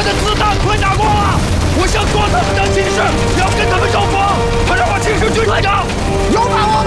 的子弹快打光了！我想做他们的骑士，要跟他们争锋。快让我骑士军团长， 有把握